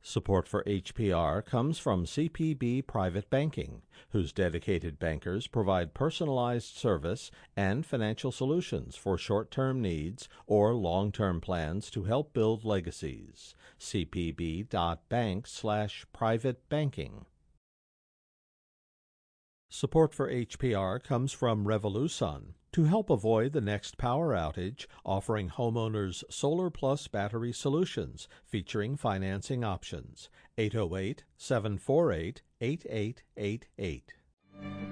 Support for HPR comes from CPB Private Banking, whose dedicated bankers provide personalized service and financial solutions for short-term needs or long-term plans to help build legacies. cpb.bank/private banking. Support for HPR comes from Revolusun, to help avoid the next power outage, offering homeowners Solar Plus battery solutions featuring financing options. 808-748-8888.